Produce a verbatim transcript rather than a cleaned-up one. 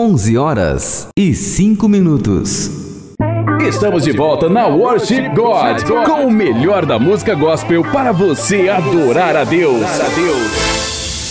onze horas e cinco minutos. Estamos de volta na Worship God, com o melhor da música gospel para você adorar a Deus.